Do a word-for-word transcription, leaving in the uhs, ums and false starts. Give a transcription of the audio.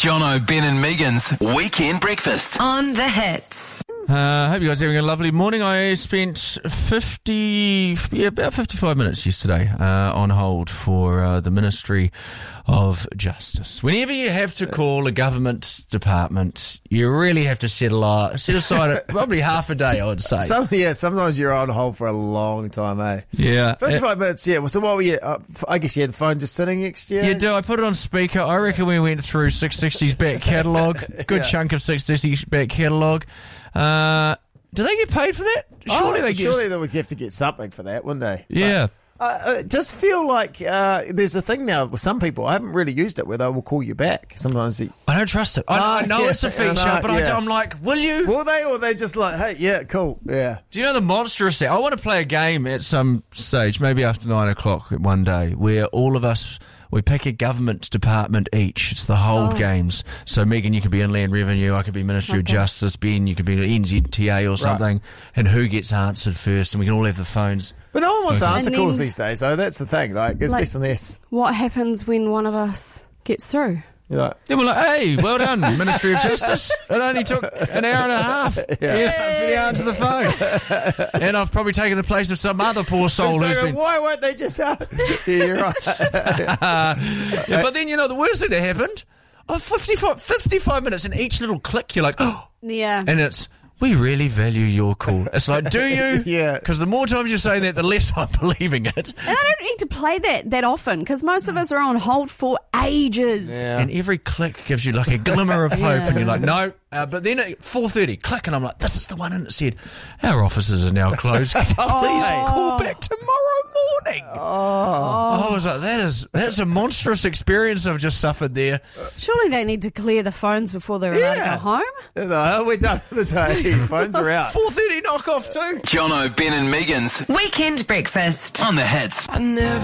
Jono, Ben and Megan's Weekend Breakfast. On the Hits. I uh, hope you guys are having a lovely morning. I spent fifty, yeah, about fifty-five minutes yesterday uh, on hold for uh, the Ministry of Justice. Whenever you have to call a government department, you really have to set, a, set aside probably half a day, I would say. Some, yeah, sometimes you're on hold for a long time, eh? Yeah. fifty-five minutes, yeah. Well, so what were you, uh, I guess you had the phone just sitting next to you? You do. I put it on speaker. I reckon we went through six sixty's back catalogue. Good Yeah. chunk of six sixty's back catalogue. Uh, do they get paid for that? Surely oh, they get. Surely they would have to get something for that, wouldn't they? Yeah. But, uh, I just feel like uh, there's a thing now with some people. I haven't really used it where they will call you back. Sometimes they, I don't trust it. I, Oh, I know yeah, it's a feature, I know, but I yeah. don't, I'm like, will you? will they, or they just like, hey, yeah, cool, yeah. Do you know the monstrous thing? I want to play a game at some stage, maybe after nine o'clock one day, where all of us, we pick a government department each. It's the hold Oh. games. So, Megan, you could be Inland Revenue, I could be Ministry of Okay. Justice, Ben, you could be N Z T A or something, and who gets answered first, and we can all have the phones. But no one wants to Okay. answer And calls then- these days, though. That's the thing. Like, it's Like- less and less. What happens when one of us gets through? You're like, Then we're like, hey, well done, Ministry of Justice. It only took an hour and a half yeah. Yeah, for you to answer the phone. And I've probably taken the place of some other poor soul so who's been... why won't they just answer? Yeah, you're right. Yeah, but then, you know, the worst thing that happened, oh, fifty-five, fifty-five minutes, and each little click, you're like, oh, Yeah. and it's, we really value your call. It's like, do you? Yeah. Because the more times you say that, the less I'm believing it. And I don't need to play that that often because most of us are on hold for ages. Yeah. And every click gives you like a glimmer of hope, Yeah. and you're like, no. Uh, but then at four thirty, click, and I'm like, this is the one, and it said, our offices are now closed. Please call back tomorrow morning. Oh. I was like, that is that's a monstrous experience I've just suffered there. Surely they need to clear the phones before they're allowed Yeah. to go home. No, we're done for the day. Phones are out. four thirty knock off too. Jono, Ben and Megan's Weekend Breakfast. On the Hits. I never